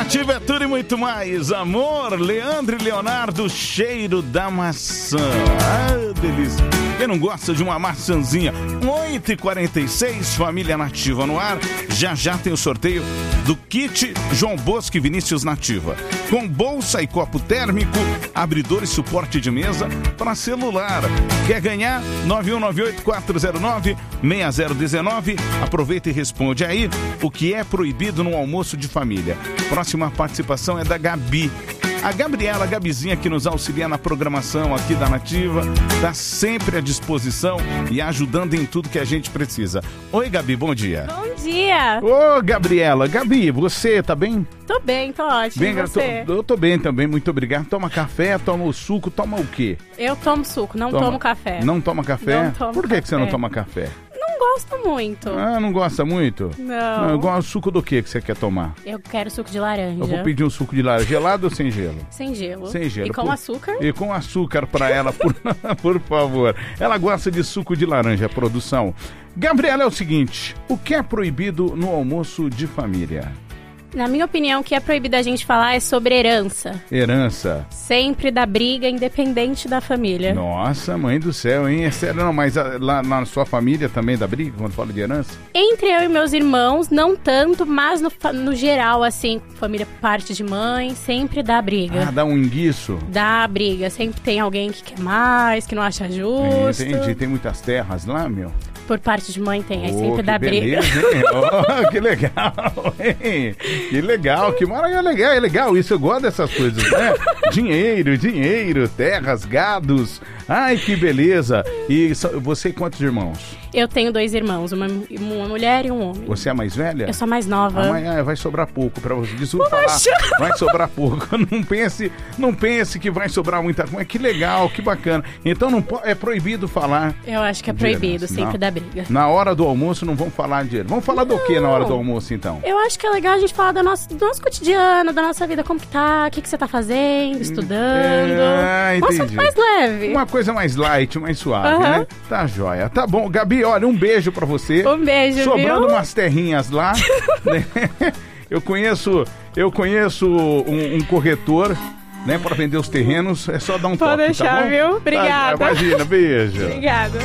Nativa é tudo e muito mais. Amor, Leandro e Leonardo, cheiro da maçã. Ah, delícia. Quem não gosta de uma maçãzinha? 8h46, Família Nativa no ar. Já já tem o sorteio do kit João Bosco e Vinícius Nativa. Com bolsa e copo térmico, abridor e suporte de mesa para celular. Quer ganhar? 9198-409-6019. Aproveita e responde aí o que é proibido no almoço de família. Próxima participação é da Gabi. A Gabriela, a Gabizinha, que nos auxilia na programação aqui da Nativa, está sempre à disposição e ajudando em tudo que a gente precisa. Oi, Gabi, bom dia. Bom dia. Ô, Gabriela. Gabi, você tá bem? Tô bem, tô ótimo. Bem, você? Eu tô bem também, muito obrigado. Toma café, toma o suco, toma o quê? Eu tomo suco, não tomo café. Não toma café? Não tomo Por que café. Que você não toma café? Não gosto muito. Ah, não gosta muito? Não. Igual o suco do que você quer tomar? Eu quero suco de laranja. Eu vou pedir um suco de laranja, gelado ou sem gelo? Sem gelo. Sem gelo. E com açúcar? E com açúcar pra ela, por favor. Ela gosta de suco de laranja, produção. Gabriela, é o seguinte, o que é proibido no almoço de família? Na minha opinião, o que é proibido a gente falar é sobre herança. Herança. Sempre dá briga, independente da família. Nossa, mãe do céu, hein? É sério, não, mas lá na sua família também dá briga quando fala de herança? Entre eu e meus irmãos, não tanto, mas no geral, assim, família por parte de mãe, sempre dá briga. Ah, dá um enguiço? Dá briga, sempre tem alguém que quer mais, que não acha justo. Entendi, tem muitas terras lá, meu? Por parte de mãe tem, aí sempre dá briga. Oh, que legal, hein? Que legal, que maravilha, é legal isso, eu gosto dessas coisas, né? Dinheiro, terras, gados, ai que beleza. E você quantos irmãos? Eu tenho 2 irmãos, uma mulher e um homem. Você é a mais velha? Eu sou a mais nova. Amanhã vai sobrar pouco pra você. Desculpa falar, vai sobrar pouco. Não pense que vai sobrar muita coisa. Que legal, que bacana. Então é proibido falar. Eu acho que é proibido, sempre dá briga. Na hora do almoço não vamos falar de dinheiro. Vamos falar do que na hora do almoço, então? Eu acho que é legal a gente falar do nosso cotidiano, da nossa vida, como que tá, o que você tá fazendo, estudando. Entendi. Um assunto mais leve. Uma coisa mais light, mais suave, né? Tá joia. Tá bom, Gabi, olha, um beijo pra você. Um beijo, Sobrando viu? umas terrinhas lá. Né? Eu conheço um corretor, né, para vender os terrenos. É só dar um toque, Pode deixar, tá bom? viu? Obrigada. Tá, imagina, beijo. Obrigada.